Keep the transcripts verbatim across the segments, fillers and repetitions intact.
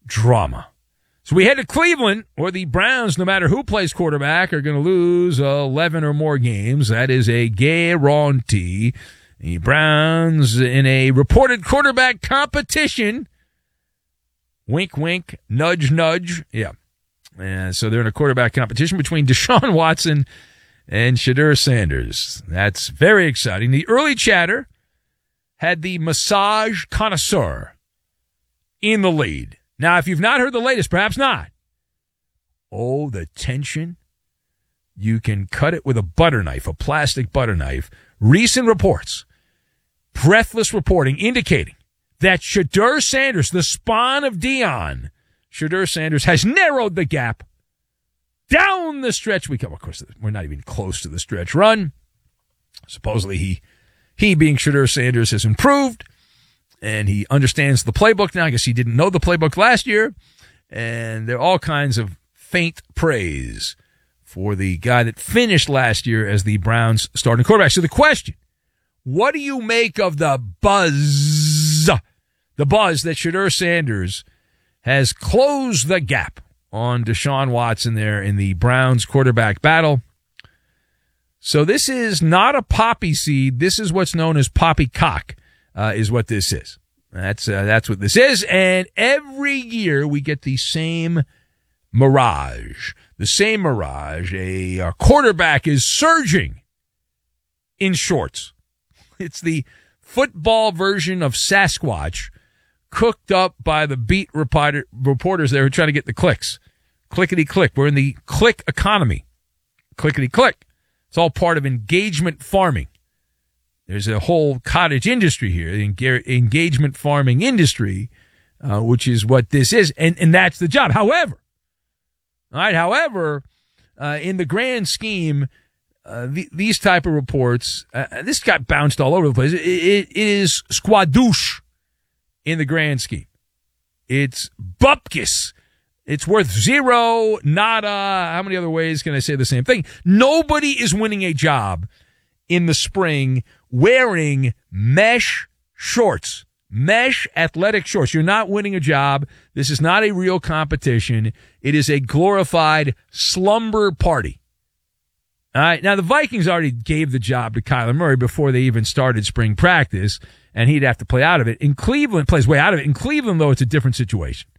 drama. So we head to Cleveland, where the Browns, no matter who plays quarterback, are going to lose eleven or more games. That is a guarantee. The Browns in a reported quarterback competition. Wink, wink, nudge, nudge. Yeah. And so they're in a quarterback competition between Deshaun Watson and Shedeur Sanders. That's very exciting. The early chatter had the massage connoisseur in the lead. Now, if you've not heard the latest, perhaps not. Oh, the tension. You can cut it with a butter knife, a plastic butter knife. Recent reports, breathless reporting indicating that Shedeur Sanders, the spawn of Dion, Shedeur Sanders has narrowed the gap down the stretch. We come, of course, we're not even close to the stretch run. Supposedly he, he being Shedeur Sanders, has improved. And he understands the playbook now. I guess he didn't know the playbook last year. And there are all kinds of faint praise for the guy that finished last year as the Browns starting quarterback. So the question, what do you make of the buzz, the buzz that Shedeur Sanders has closed the gap on Deshaun Watson there in the Browns quarterback battle? So this is not a poppy seed. This is what's known as poppycock. Uh, is what this is. That's uh, that's what this is. And every year we get the same mirage. The same mirage. A, a quarterback is surging in shorts. It's the football version of Sasquatch cooked up by the beat reporter, reporters there who try to get the clicks. Clickety-click. We're in the click economy. Clickety-click. It's all part of engagement farming. There's a whole cottage industry here, the engagement farming industry, uh, which is what this is, and, and that's the job. However, all right, however, uh, in the grand scheme, uh, the, these type of reports, uh, this got bounced all over the place. It, it, it is squadouche in the grand scheme. It's bupkis. It's worth zero, nada. How many other ways can I say the same thing? Nobody is winning a job in the spring wearing mesh shorts, mesh athletic shorts. You're not winning a job. This is not a real competition. It is a glorified slumber party. All right. Now, the Vikings already gave the job to Kyler Murray before they even started spring practice, and he'd have to play out of it. In Cleveland, plays way out of it. In Cleveland, though, it's a different situation.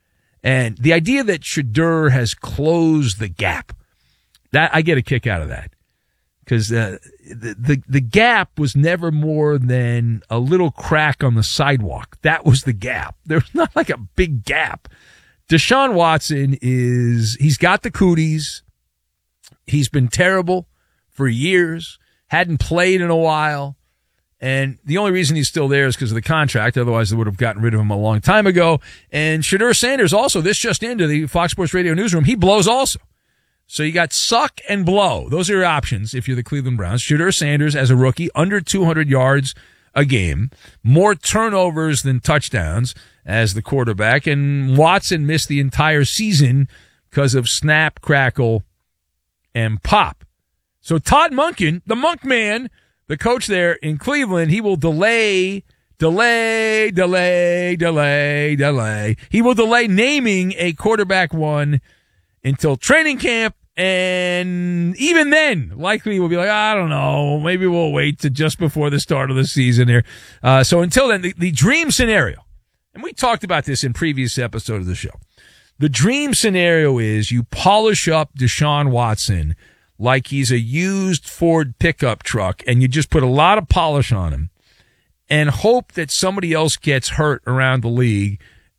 And the idea that Shedeur has closed the gap, that I get a kick out of that. Because uh, the, the the gap was never more than a little crack on the sidewalk. That was the gap. There's not like a big gap. Deshaun Watson is, he's got the cooties. He's been terrible for years. Hadn't played in a while. And the only reason he's still there is because of the contract. Otherwise, they would have gotten rid of him a long time ago. And Shedeur Sanders also, this just into the Fox Sports Radio newsroom, he blows also. So you got suck and blow. Those are your options if you're the Cleveland Browns. Shedeur Sanders as a rookie, under two hundred yards a game, more turnovers than touchdowns as the quarterback, and Watson missed the entire season because of snap, crackle, and pop. So Todd Monken, the Monk Man, the coach there in Cleveland, he will delay, delay, delay, delay, delay. He will delay naming a quarterback one until training camp, and even then, likely we'll be like, I don't know, maybe we'll wait to just before the start of the season here. Uh, so until then, the, the dream scenario, and we talked about this in previous episode of the show, the dream scenario is you polish up Deshaun Watson like he's a used Ford pickup truck, and you just put a lot of polish on him and hope that somebody else gets hurt around the league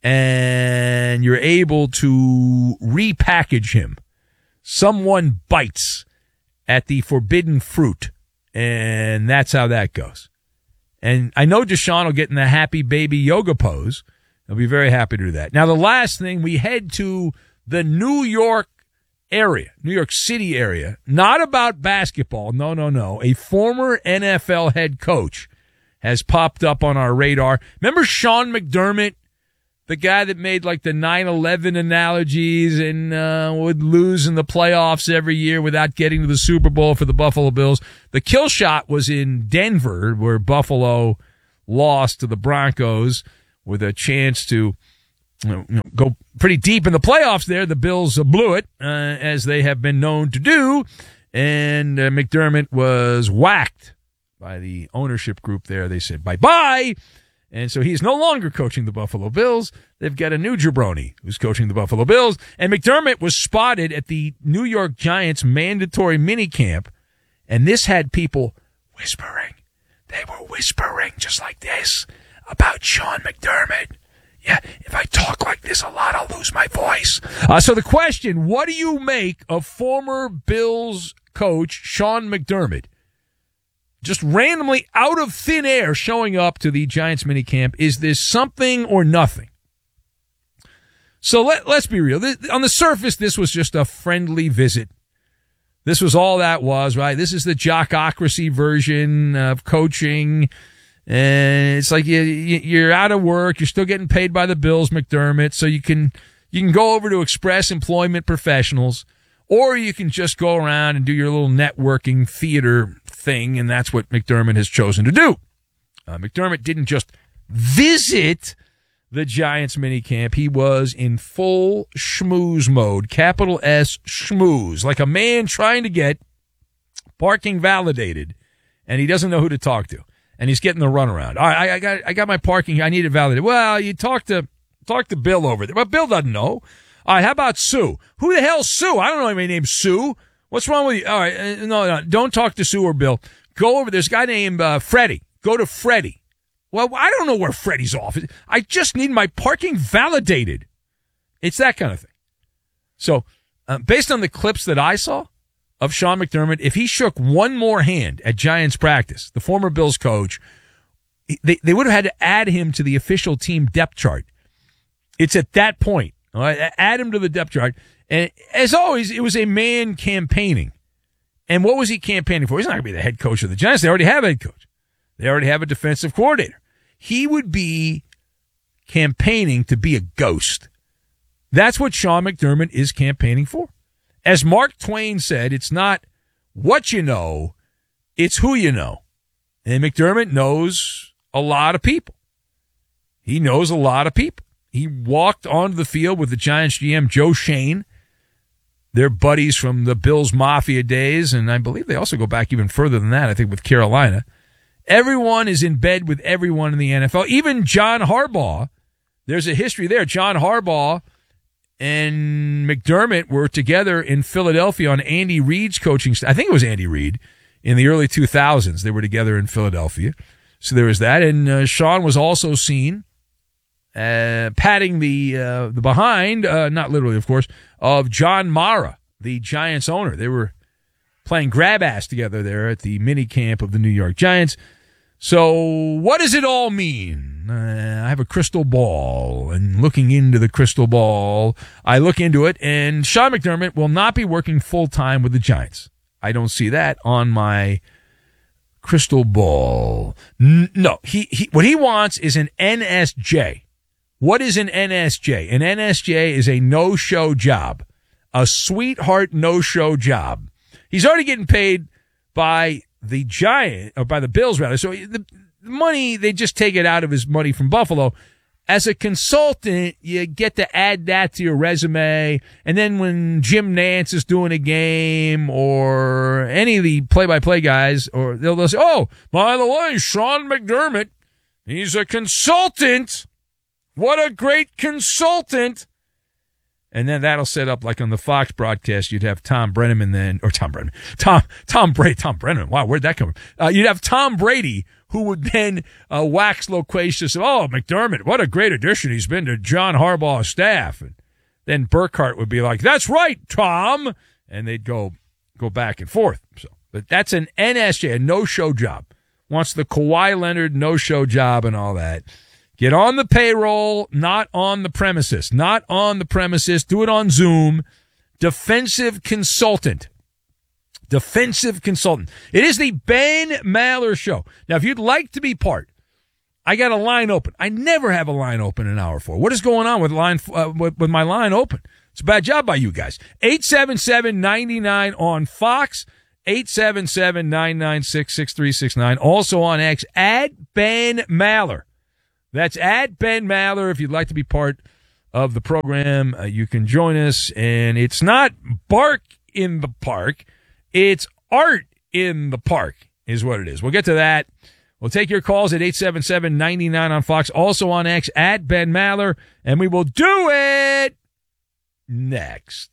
and you're able to repackage him. Someone bites at the forbidden fruit, and that's how that goes. And I know Deshaun will get in the happy baby yoga pose. He'll be very happy to do that. Now, the last thing, we head to the New York area, New York City area. Not about basketball. No, no, no. A former N F L head coach has popped up on our radar. Remember Sean McDermott? The guy that made like the nine eleven analogies and uh, would lose in the playoffs every year without getting to the Super Bowl for the Buffalo Bills. The kill shot was in Denver, where Buffalo lost to the Broncos with a chance to you know, go pretty deep in the playoffs there. The Bills uh, blew it, uh, as they have been known to do, and uh, McDermott was whacked by the ownership group there. They said bye-bye, and so he's no longer coaching the Buffalo Bills. They've got a new jabroni who's coaching the Buffalo Bills, and McDermott was spotted at the New York Giants mandatory minicamp, and this had people whispering. They were whispering just like this about Sean McDermott. Yeah, if I talk like this a lot, I'll lose my voice. Uh, so the question, what do you make of former Bills coach Sean McDermott just randomly out of thin air showing up to the Giants minicamp? Is this something or nothing? So let, let's be real. This, on the surface, this was just a friendly visit. This was all that was, right? This is the jockocracy version of coaching. And it's like you, you're out of work. You're still getting paid by the Bills, McDermott. So you can, you can go over to Express Employment Professionals, or you can just go around and do your little networking theater thing. And that's what McDermott has chosen to do. Uh, McDermott didn't just visit the Giants minicamp. He was in full schmooze mode, capital S schmooze, like a man trying to get parking validated, and he doesn't know who to talk to. And he's getting the runaround. All right, I, I got I got my parking. I need it validated. Well, you talk to talk to Bill over there. Well, Bill doesn't know. All right, how about Sue? Who the hell's Sue? I don't know anybody named Sue. What's wrong with you? All right, uh, no, no, don't talk to Sue or Bill. Go over. There's a guy named uh, Freddie. Go to Freddie. Well, I don't know where Freddie's office is. I just need my parking validated. It's that kind of thing. So, uh, based on the clips that I saw of Sean McDermott, if he shook one more hand at Giants practice, the former Bills coach, they, they would have had to add him to the official team depth chart. It's at that point. All right, add him to the depth chart. And as always, it was a man campaigning. And what was he campaigning for? He's not going to be the head coach of the Giants. They already have a head coach. They already have a defensive coordinator. He would be campaigning to be a ghost. That's what Sean McDermott is campaigning for. As Mark Twain said, it's not what you know, it's who you know. And McDermott knows a lot of people. He knows a lot of people. He walked onto the field with the Giants G M, Joe Shane. They're buddies from the Bills Mafia days, and I believe they also go back even further than that, I think, with Carolina. Everyone is in bed with everyone in the N F L. Even John Harbaugh, there's a history there. John Harbaugh and McDermott were together in Philadelphia on Andy Reid's coaching staff. I think it was Andy Reid in the early two thousands. They were together in Philadelphia. So there was that. And uh, Sean was also seen uh, patting the uh, the behind, uh, not literally, of course, of John Mara, the Giants owner. They were playing grab ass together there at the mini camp of the New York Giants. So what does it all mean? Uh, I have a crystal ball, and looking into the crystal ball, I look into it, and Sean McDermott will not be working full-time with the Giants. I don't see that on my crystal ball. N- no, he, he what he wants is an N S J. What is an N S J? An N S J is a no-show job, a sweetheart no-show job. He's already getting paid by the Giant, or by the Bills rather. So the money, they just take it out of his money from Buffalo. As a consultant, you get to add that to your resume. And then when Jim Nantz is doing a game, or any of the play-by-play guys, or they'll, they'll say, oh, by the way, Sean McDermott, he's a consultant. What a great consultant. And then that'll set up, like on the Fox broadcast, you'd have Tom Brenneman then, or Tom Brenneman, Tom, Tom Brady, Tom Brenneman. Wow, where'd that come from? Uh, you'd have Tom Brady, who would then uh, wax loquacious. Oh, McDermott, what a great addition he's been to John Harbaugh's staff. And then Burkhardt would be like, that's right, Tom. And they'd go, go back and forth. So, but that's an N S J, a no-show job. Wants the Kawhi Leonard no-show job and all that. Get on the payroll, not on the premises. Not on the premises. Do it on Zoom. Defensive consultant. Defensive consultant. It is the Ben Maller Show. Now, if you'd like to be part, I got a line open. I never have a line open an hour for. What is going on with line uh, with, with my line open? It's a bad job by you guys. eight seven seven, nine nine on Fox. eight seven seven, nine nine six, six three six nine. Also on X, at Ben Maller. That's at Ben Maller if you'd like to be part of the program, uh, you can join us. And it's not bark in the park, it's art in the park is what it is. We'll get to that. We'll take your calls at eight seven seven, nine nine on Fox, also on X at Ben Maller, and we will do it next.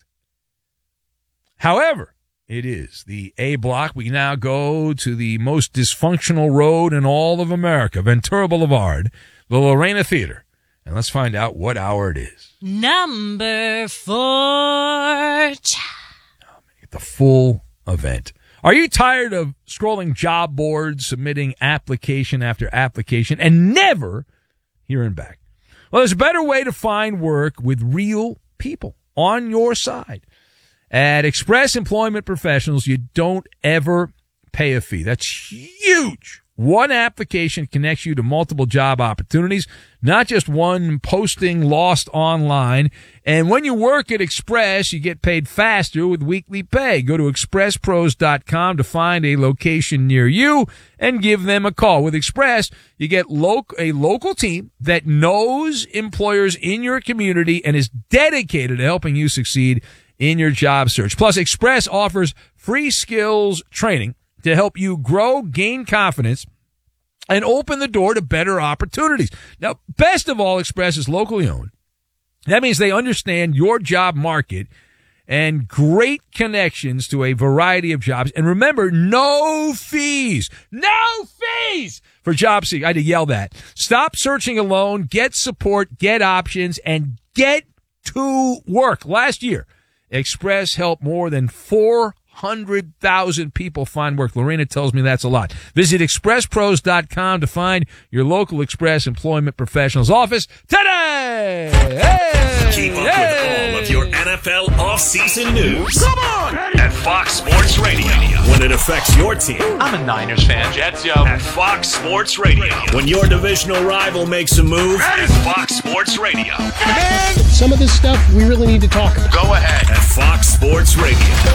However, it is the A block. We now go to the most dysfunctional road in all of America, Ventura Boulevard, the Lorena Theater. And let's find out what hour it is. Number four. Oh, the full event. Are you tired of scrolling job boards, submitting application after application, and never hearing back? Well, there's a better way to find work with real people on your side. At Express Employment Professionals, you don't ever pay a fee. That's huge. One application connects you to multiple job opportunities, not just one posting lost online. And when you work at Express, you get paid faster with weekly pay. Go to express pros dot com to find a location near you and give them a call. With Express, you get lo- a local team that knows employers in your community and is dedicated to helping you succeed in your job search. Plus, Express offers free skills training to help you grow, gain confidence, and open the door to better opportunities. Now, best of all, Express is locally owned. That means they understand your job market and great connections to a variety of jobs. And remember, no fees. No fees for job seeking. I had to yell that. Stop searching alone. Get support, get options, and get to work. Last year, Express helped more than four hundred thousand people find work. Lorena tells me that's a lot. Visit express pros dot com to find your local Express Employment Professionals office today. Hey, Keep up hey. with all of your N F L offseason news. Come on! At Fox Sports Radio. When it affects your team. I'm a Niners fan. Jets, yo. At Fox Sports Radio. When your divisional rival makes a move. At Fox Sports Radio. Man, some of this stuff we really need to talk about. Go ahead. At Fox Sports Radio.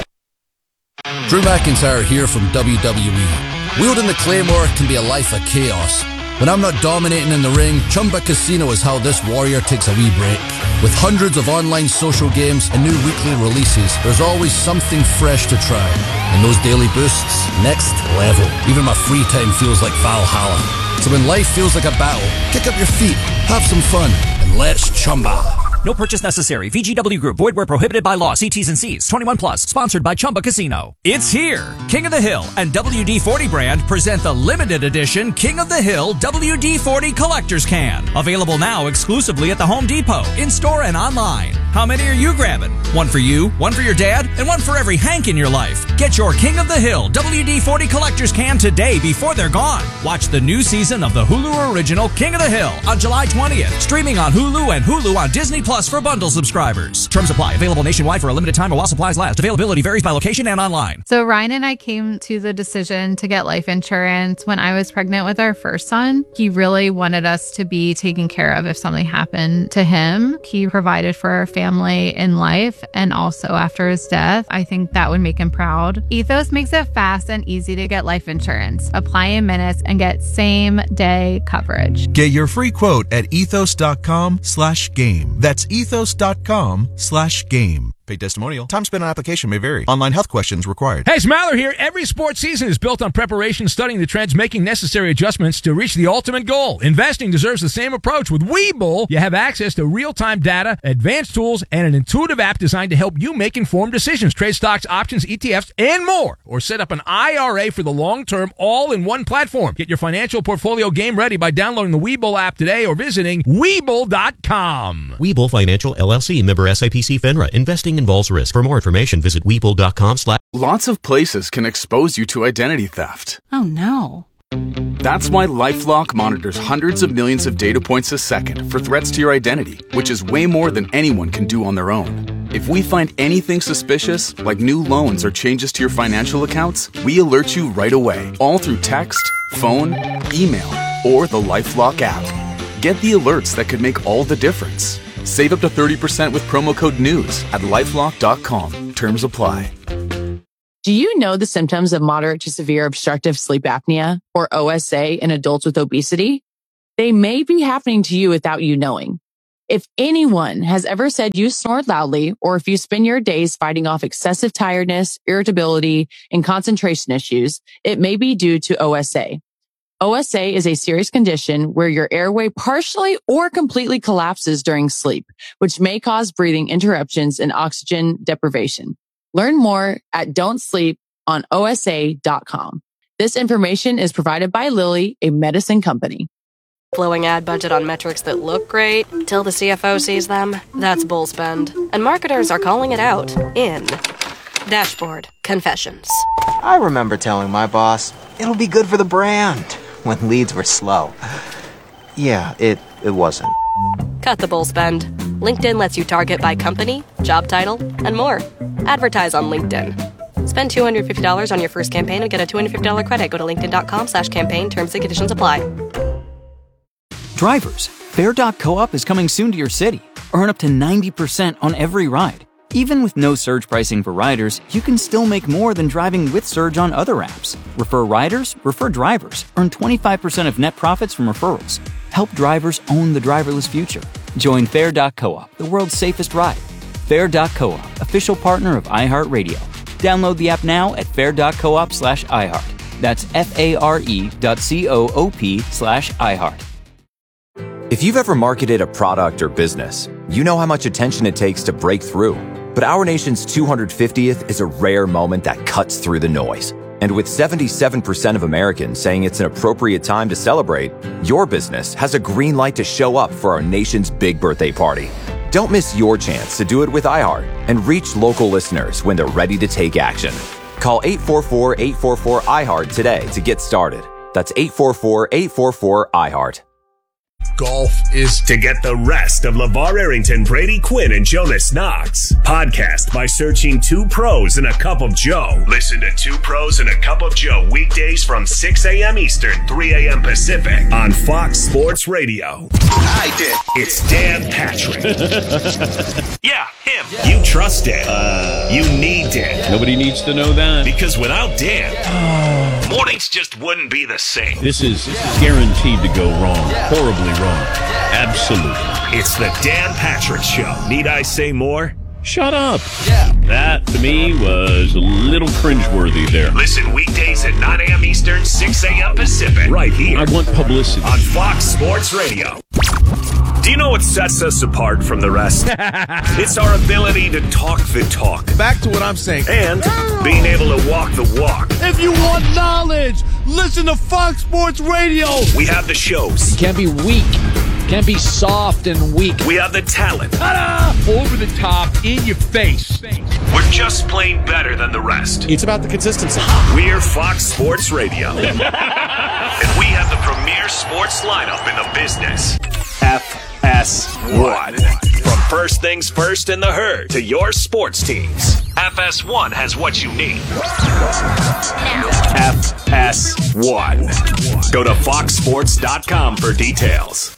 Drew McIntyre here from W W E. Wielding the Claymore can be a life of chaos. When I'm not dominating in the ring, Chumba Casino is how this warrior takes a wee break. With hundreds of online social games and new weekly releases, there's always something fresh to try. And those daily boosts, next level. Even my free time feels like Valhalla. So when life feels like a battle, kick up your feet, have some fun, and let's Chumba. No purchase necessary. V G W Group. Void where prohibited by law. See T's and C's. twenty-one plus. Sponsored by Chumba Casino. It's here. King of the Hill and W D forty brand present the limited edition King of the Hill W D forty Collector's Can. Available now exclusively at the Home Depot, in-store and online. How many are you grabbing? One for you, one for your dad, and one for every Hank in your life. Get your King of the Hill W D forty Collector's Can today before they're gone. Watch the new season of the Hulu original King of the Hill on July twentieth. Streaming on Hulu and Hulu on Disney Plus for bundle subscribers. Terms apply. Available nationwide for a limited time or while supplies last. Availability varies by location and online. So Ryan and I came to the decision to get life insurance when I was pregnant with our first son. He really wanted us to be taken care of if something happened to him. He provided for our family in life and also after his death. I think that would make him proud. Ethos makes it fast and easy to get life insurance. Apply in minutes and get same day coverage. Get your free quote at ethos.com slash game. That's ethos.com slash game. Paid testimonial. Time spent on application may vary. Online health questions required. Hey, it's Maller here. Every sports season is built on preparation, studying the trends, making necessary adjustments to reach the ultimate goal. Investing deserves the same approach. With Webull, you have access to real-time data, advanced tools, and an intuitive app designed to help you make informed decisions. Trade stocks, options, E T Fs, and more. Or set up an I R A for the long term, all in one platform. Get your financial portfolio game ready by downloading the Webull app today or visiting Webull dot com. Webull Financial, L L C, member S I P C FINRA. Investing involves risk. For more information, visit Webull dot com slash. Lots of places can expose you to identity theft. Oh, no. That's why LifeLock monitors hundreds of millions of data points a second for threats to your identity, which is way more than anyone can do on their own. If we find anything suspicious, like new loans or changes to your financial accounts, we alert you right away, all through text, phone, email, or the LifeLock app. Get the alerts that could make all the difference. Save up to thirty percent with promo code NEWS at lifelock dot com. Terms apply. Do you know the symptoms of moderate to severe obstructive sleep apnea, or O S A, in adults with obesity? They may be happening to you without you knowing. If anyone has ever said you snore loudly, or if you spend your days fighting off excessive tiredness, irritability, and concentration issues, it may be due to O S A. O S A is a serious condition where your airway partially or completely collapses during sleep, which may cause breathing interruptions and oxygen deprivation. Learn more at don't sleep on O S A dot com. This information is provided by Lilly, a medicine company. Blowing ad budget on metrics that look great till the C F O sees them? That's bull spend. And marketers are calling it out in Dashboard Confessions. I remember telling my boss, it'll be good for the brand, when leads were slow. Yeah, it, it wasn't. Cut the bull spend. LinkedIn lets you target by company, job title, and more. Advertise on LinkedIn. Spend two hundred fifty dollars on your first campaign and get a two hundred fifty dollars credit. Go to linkedin.com slash campaign. Terms and conditions apply. Drivers, Fair dot coop is coming soon to your city. Earn up to ninety percent on every ride. Even with no surge pricing for riders, you can still make more than driving with Surge on other apps. Refer riders, refer drivers. Earn twenty-five percent of net profits from referrals. Help drivers own the driverless future. Join Fair dot coop, the world's safest ride. Fair dot coop, official partner of iHeartRadio. Download the app now at fair dot coop slash iHeart. That's F-A-R-E dot C-O-O-P slash iHeart. If you've ever marketed a product or business, you know how much attention it takes to break through. But our nation's two hundred fiftieth is a rare moment that cuts through the noise. And with seventy-seven percent of Americans saying it's an appropriate time to celebrate, your business has a green light to show up for our nation's big birthday party. Don't miss your chance to do it with iHeart and reach local listeners when they're ready to take action. Call eight four four, eight four four, I HEART today to get started. That's eight four four, eight four four, I HEART. Golf is to get the rest of LeVar Arrington, Brady Quinn, and Jonas Knox. Podcast by searching Two Pros and a Cup of Joe. Listen to Two Pros and a Cup of Joe weekdays from six a.m. Eastern, three a.m. Pacific on Fox Sports Radio. I did. It's Dan Patrick. Yeah, him. Yeah. You trust Dan. Uh, you need Dan. Nobody needs to know that. Because without Dan, oh. mornings just wouldn't be the same. This is yeah. guaranteed to go wrong. Yeah. Horribly wrong. Absolutely. It's the Dan Patrick Show. Need I say more? Shut up. Yeah. That, to me, was a little cringeworthy there. Listen weekdays at nine a.m. Eastern, six a.m. Pacific. Right here. I want publicity. On Fox Sports Radio. Do you know what sets us apart from the rest? It's our ability to talk the talk. Back to what I'm saying. And being able to walk the walk. If you want knowledge, listen to Fox Sports Radio. We have the shows. You can't be weak. Can't be soft and weak. We have the talent. Ta-da! Over the top, in your face. We're just plain better than the rest. It's about the consistency. We're Fox Sports Radio. And we have the premier sports lineup in the business. F S one. From First Things First in the Herd to your sports teams, F S one has what you need. F S one. Go to fox sports dot com for details.